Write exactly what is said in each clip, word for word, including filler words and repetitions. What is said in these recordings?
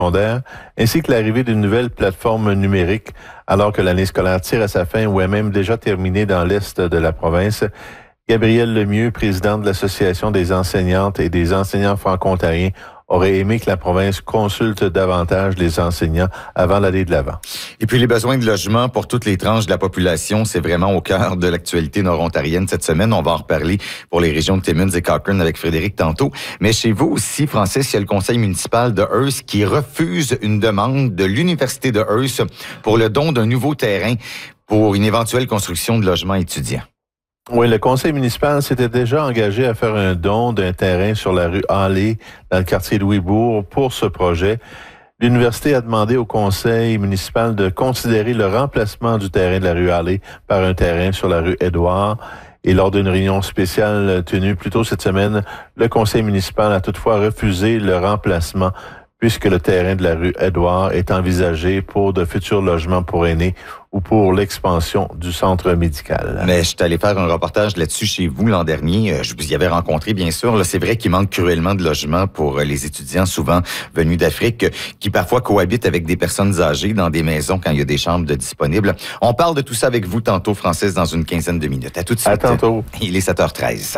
secondaire, ainsi que l'arrivée d'une nouvelle plateforme numérique, alors que l'année scolaire tire à sa fin ou est même déjà terminée dans l'est de la province. Gabrielle Lemieux, présidente de l'Association des enseignantes et des enseignants franco-ontariens, aurait aimé que la province consulte davantage les enseignants avant d'aller de l'avant. Et puis les besoins de logement pour toutes les tranches de la population, c'est vraiment au cœur de l'actualité nord-ontarienne cette semaine. On va en reparler pour les régions de Timmins et Cochrane avec Frédéric tantôt. Mais chez vous aussi, Francis, il y a le conseil municipal de Hearst qui refuse une demande de l'Université de Hearst pour le don d'un nouveau terrain pour une éventuelle construction de logements étudiants. Oui, le conseil municipal s'était déjà engagé à faire un don d'un terrain sur la rue Halley, dans le quartier Louisbourg, pour ce projet. L'université a demandé au conseil municipal de considérer le remplacement du terrain de la rue Halley par un terrain sur la rue Édouard. Et lors d'une réunion spéciale tenue plus tôt cette semaine, le conseil municipal a toutefois refusé le remplacement, puisque le terrain de la rue Édouard est envisagé pour de futurs logements pour aînés ou pour l'expansion du centre médical. Mais je suis allé faire un reportage là-dessus chez vous l'an dernier. Je vous y avais rencontré, bien sûr. Là, c'est vrai qu'il manque cruellement de logements pour les étudiants, souvent venus d'Afrique, qui parfois cohabitent avec des personnes âgées dans des maisons quand il y a des chambres de disponibles. On parle de tout ça avec vous tantôt, Francis, dans une quinzaine de minutes. À tout de suite. À tantôt. Il est sept heures treize.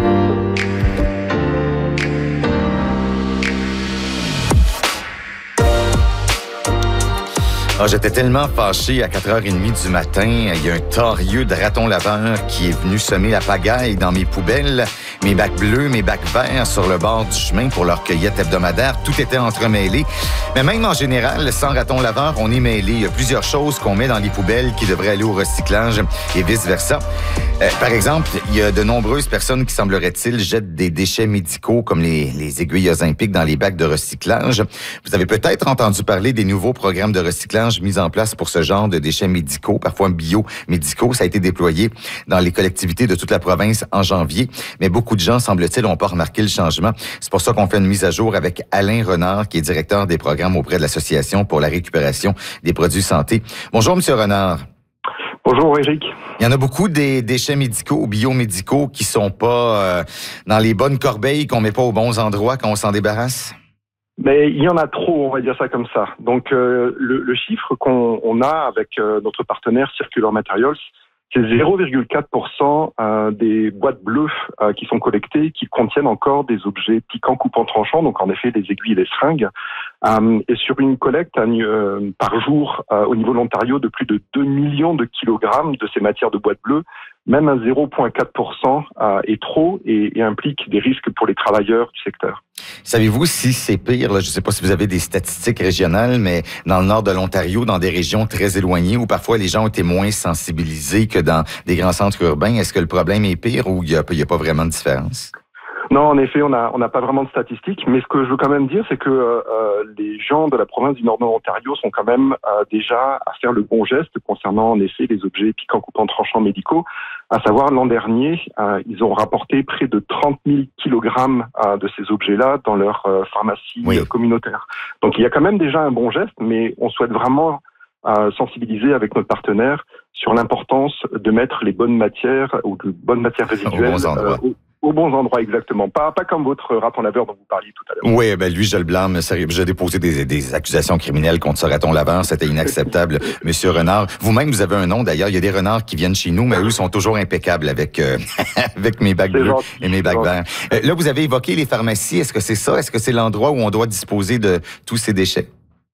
Ah, j'étais tellement fâché à quatre heures trente du matin. Il y a un torieux de raton laveur qui est venu semer la pagaille dans mes poubelles. Mes bacs bleus, mes bacs verts sur le bord du chemin pour leur cueillette hebdomadaire. Tout était entremêlé. Mais même en général, sans raton laveur, on est mêlé. Il y a plusieurs choses qu'on met dans les poubelles qui devraient aller au recyclage et vice-versa. Euh, par exemple, il y a de nombreuses personnes qui, semblerait-il, jettent des déchets médicaux comme les, les aiguilles olympiques dans les bacs de recyclage. Vous avez peut-être entendu parler des nouveaux programmes de recyclage mis en place pour ce genre de déchets médicaux, parfois biomédicaux. Ça a été déployé dans les collectivités de toute la province en janvier. Mais beaucoup de gens, semble-t-il, n'ont pas remarqué le changement. C'est pour ça qu'on fait une mise à jour avec Alain Renard, qui est directeur des programmes auprès de l'Association pour la récupération des produits santé. Bonjour, Monsieur Renard. Bonjour, Éric. Il y en a beaucoup des déchets médicaux ou biomédicaux qui sont pas euh, dans les bonnes corbeilles, qu'on met pas aux bons endroits quand on s'en débarrasse? Mais il y en a trop, on va dire ça comme ça. Donc euh, le, le chiffre qu'on on a avec euh, notre partenaire Circular Materials, c'est zéro virgule quatre pour cent euh, des boîtes bleues euh, qui sont collectées, qui contiennent encore des objets piquants, coupants, tranchants, donc en effet des aiguilles et des seringues. Euh, et sur une collecte euh, par jour euh, au niveau de l'Ontario de plus de deux millions de kilogrammes de ces matières de boîtes bleues, même un zéro virgule quatre pour cent euh, est trop et, et implique des risques pour les travailleurs du secteur. Savez-vous si c'est pire, là, je ne sais pas si vous avez des statistiques régionales, mais dans le nord de l'Ontario, dans des régions très éloignées où parfois les gens ont été moins sensibilisés que dans des grands centres urbains, est-ce que le problème est pire ou il n'y a, a pas vraiment de différence? Non, en effet, on n'a on n'a pas vraiment de statistiques, mais ce que je veux quand même dire, c'est que euh, les gens de la province du Nord de l'Ontario sont quand même euh, déjà à faire le bon geste concernant en effet les objets piquants, coupants, tranchants médicaux. À savoir, l'an dernier, euh, ils ont rapporté près de trente mille kilogrammes euh, de ces objets-là dans leur euh, pharmacie oui. communautaire. Donc il y a quand même déjà un bon geste, mais on souhaite vraiment euh, sensibiliser avec notre partenaire sur l'importance de mettre les bonnes matières ou de bonnes matières résiduelles aux bons endroits. Euh, Aux bons endroits, exactement. Pas, pas comme votre raton laveur dont vous parliez tout à l'heure. Oui, ben lui, je le blâme. J'ai déposé des, des accusations criminelles contre ce raton laveur. C'était inacceptable, Monsieur Renard. Vous-même, vous avez un nom, d'ailleurs. Il y a des renards qui viennent chez nous, mais eux sont toujours impeccables avec euh, avec mes bacs bleus gentil, et mes bacs verts. Euh, là, vous avez évoqué les pharmacies. Est-ce que c'est ça? Est-ce que c'est l'endroit où on doit disposer de tous ces déchets?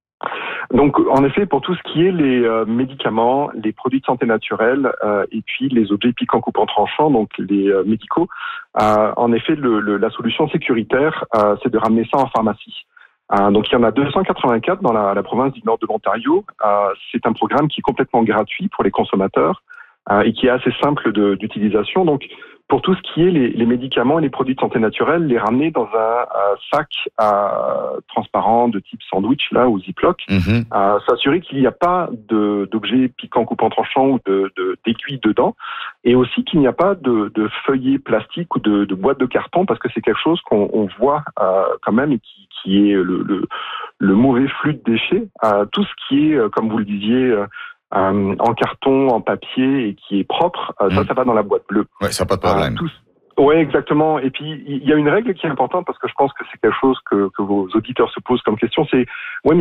Donc, en effet, pour tout ce qui est les euh, médicaments, les produits de santé naturelle euh, et puis les objets piquants, coupants, tranchants, donc les euh, médicaux, euh, en effet, le, le, la solution sécuritaire, euh, c'est de ramener ça en pharmacie. Euh, donc, il y en a deux cent quatre-vingt-quatre dans la, la province du nord de l'Ontario. Euh, c'est un programme qui est complètement gratuit pour les consommateurs euh, et qui est assez simple de, d'utilisation. Donc, pour tout ce qui est les, les médicaments et les produits de santé naturelle, les ramener dans un euh, sac euh, transparent de type sandwich là ou Ziploc, mm-hmm. euh, s'assurer qu'il n'y a pas de, d'objets piquants, coupants, tranchants ou de, de, d'aiguilles dedans, et aussi qu'il n'y a pas de, de feuillets plastiques ou de, de boîtes de carton, parce que c'est quelque chose qu'on on voit euh, quand même et qui, qui est le, le, le mauvais flux de déchets. Euh, tout ce qui est, euh, comme vous le disiez, euh, Euh, en carton, en papier et qui est propre, euh, mmh. ça, ça va dans la boîte bleue. Oui, ça n'a pas de problème. Euh, oui, exactement. Et puis, il y a une règle qui est importante parce que je pense que c'est quelque chose que, que vos auditeurs se posent comme question, c'est ouais,